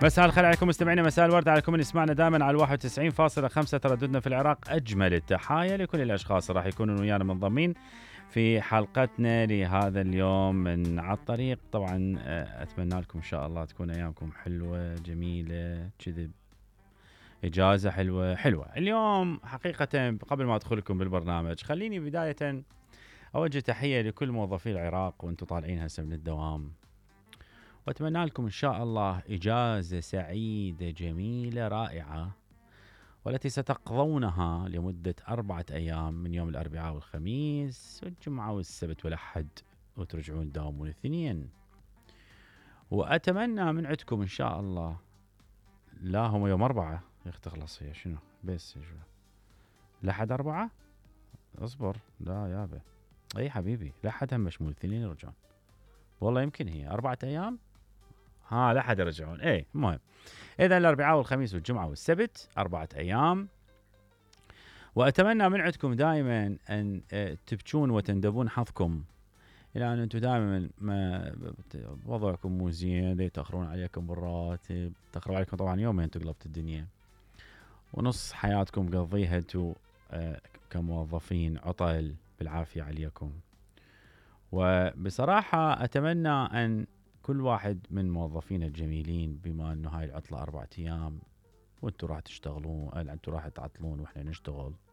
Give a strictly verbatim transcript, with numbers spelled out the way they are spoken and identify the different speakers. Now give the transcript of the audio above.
Speaker 1: مساء الخير عليكم مستمعينا، مساء الورد عليكم اللي يسمعنا دائما على واحد وتسعين فاصلة خمسة ترددنا في العراق. أجمل التحايا لكل الأشخاص راح يكونوا ويانا منضمين في حلقتنا لهذا اليوم من على الطريق. طبعا أتمنى لكم إن شاء الله تكون أيامكم حلوة جميلة كذب، إجازة حلوة حلوة اليوم. حقيقة قبل ما أدخل لكم بالبرنامج خليني بداية أوجه تحية لكل موظفي العراق وأنتم طالعين هسه من الدوام، وأتمنى لكم إن شاء الله إجازة سعيدة جميلة رائعة، والتي ستقضونها لمدة أربعة أيام من يوم الأربعاء والخميس والجمعة والسبت والأحد، وترجعون تداومون الاثنين. وأتمنى من عندكم إن شاء الله، لا هم يوم أربعة يختخلص هي شنو بس شو لحد أربعة أصبر، لا يابا أي حبيبي لحد هم مشمول الاثنين يرجعون، والله يمكن هي أربعة أيام ها لحد يرجعون. ايه المهم اذا الاربعاء والخميس والجمعه والسبت اربعه ايام. واتمنى من عندكم دائما ان تبكون وتندبون حظكم، الى ان انتم دائما ما وضعكم مو زين، يتاخرون عليكم بالراتب، تاخروا عليكم طبعا يومين تقلبت الدنيا، ونص حياتكم قضيها انتم كموظفين عطل بالعافيه عليكم. وبصراحه اتمنى ان كل واحد من موظفينا الجميلين، بما انه هاي العطلة أربعة أيام وانتوا راح تشتغلون، انتوا راح تعطلون واحنا نشتغل،